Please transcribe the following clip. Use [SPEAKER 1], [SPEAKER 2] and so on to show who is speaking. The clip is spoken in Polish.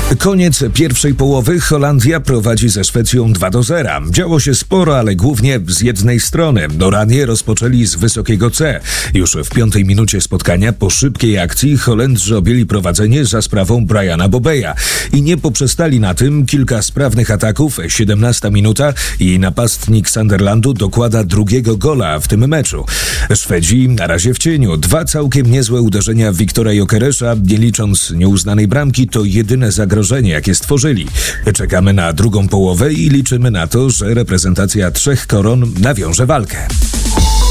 [SPEAKER 1] Koniec pierwszej połowy. Holandia prowadzi ze Szwecją 2-0. Działo się sporo, ale głównie z jednej strony. Noranie rozpoczęli z wysokiego C. Już w 5 minucie spotkania po szybkiej akcji Holendrzy objęli prowadzenie za sprawą Briana Bobeja. I nie poprzestali na tym. Kilka sprawnych ataków, 17 minuta i napastnik Sunderlandu dokłada drugiego gola w tym meczu. Szwedzi na razie w cieniu. 2 całkiem niezłe uderzenia Wiktora Gyökeresza, nie licząc nieuznanej bramki, to jedyne zagrożenie, jakie stworzyli. Czekamy na drugą połowę i liczymy na to, że reprezentacja 3 koron nawiąże walkę.